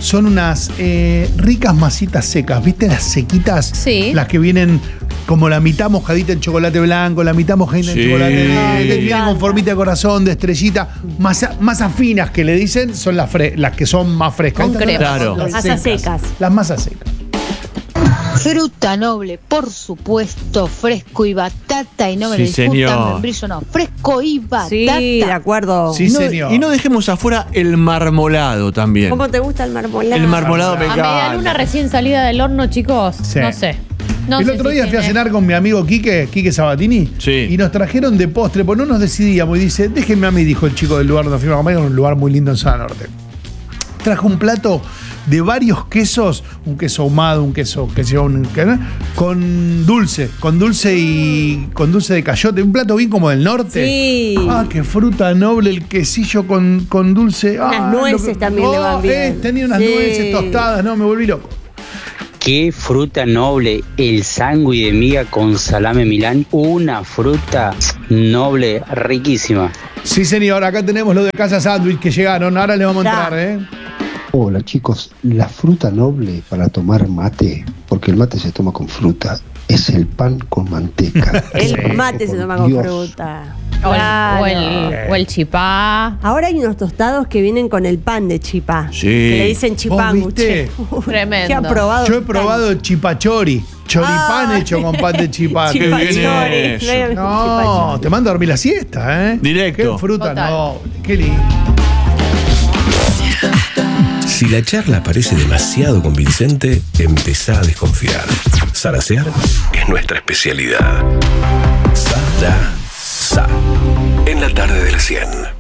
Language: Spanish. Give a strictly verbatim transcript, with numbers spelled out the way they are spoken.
son unas eh, ricas masitas secas. ¿Viste las sequitas? Sí. Las que vienen como la mitad mojadita en chocolate blanco, la mitad mojadita Sí. en chocolate negro, Me que vienen encanta. con formita de corazón, de estrellita. Masa- masas finas que le dicen son las, fre- las que son más frescas. Con Estas son crema. las- Claro. las Masas secas. Las masas secas. Fruta noble, por supuesto, fresco y batata, y no me Sí, lo discutan, señor. membrillo no, fresco y batata. Sí, de acuerdo. Sí, Y no, señor. y no dejemos afuera el marmolado también. ¿Cómo te gusta el marmolado? El marmolado me A media luna encanta. recién salida del horno, chicos. Sí. No sé. No el sé otro si día fui a tiene- cenar con mi amigo Quique, Quique Sabatini, Sí. y nos trajeron de postre, pues no nos decidíamos. Y dice, déjenme a mí, dijo el chico del lugar donde fuimos a comer, en un lugar muy lindo en Zona Norte. Trajo un plato de varios quesos, un queso ahumado, un queso que sea un que- con dulce, con dulce y con dulce de cayote, un plato bien como del norte. Sí. Ah, qué fruta noble el quesillo con, con dulce. Ah, Unas nueces lo que- también le van Oh, bien. eh, tenía unas Sí. nueces tostadas, no, me volví loco. Qué fruta noble, el sándwich de miga con salame Milán, una fruta noble, riquísima. Sí, señor, acá tenemos lo de Casa Sándwich que llegaron, ahora le vamos a Ya. entrar, ¿eh? Hola chicos, la fruta noble para tomar mate, porque el mate se toma con fruta, es el pan con manteca. El mate se Por toma con Dios. fruta. O el, Claro. o el- o el chipá. Ahora hay unos tostados que vienen con el pan de chipá. Sí. Que le dicen chipánguche. viste? Tremendo. ¿Qué ha probado? Yo he probado chipachori, choripán Ah. hecho con pan de chipá. Qué Chipachori. bien No hay eso. mejor No, chipachori. te mando a dormir la siesta, ¿eh? Directo. Qué fruta Total. noble, qué lindo. Si la charla parece demasiado convincente, empezá a desconfiar. Zarasear es nuestra especialidad. Sa, ra, sa. En la tarde de la cien.